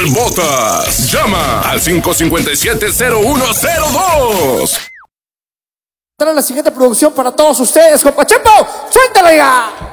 General Botas. Llama al 557-0102. Trae la siguiente producción para todos ustedes, compa Chepo. ¡Suéltala ya!